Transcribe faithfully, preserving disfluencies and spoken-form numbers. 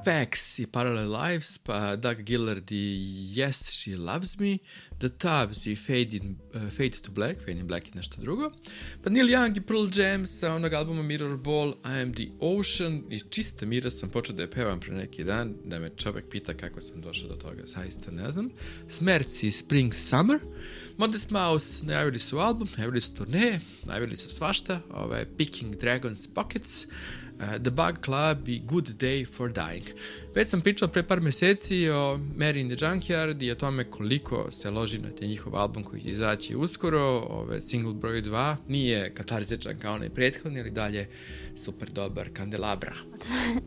Facts i Parallel Lives, pa Doug Gillard i Yes, She Loves Me, The Tubbs i Fade, in, uh, Fade to Black, Fade in Black i nešto drugo, pa Neil Young i Pearl Jam sa onog albuma Mirror Ball, I Am the Ocean, i čista mira sam počeo da je pevam pre neki dan, da me čovjek pita kako sam došao do toga, zaista ne znam. Smerci i Spring Summer, Modest Mouse najavili su album, najavili su turneje, najavili su svašta, ovaj, Picking Dragons Pockets, uh, The Bug Club i Good Day for Dying. Već sam pričao pre par meseci o Mary in the Junkyard i o tome koliko se loži na te njihov album koji će izaći uskoro, ove, single broj dva, nije katarzičan kao onaj prethodni, ali dalje super dobar, Kandelabra.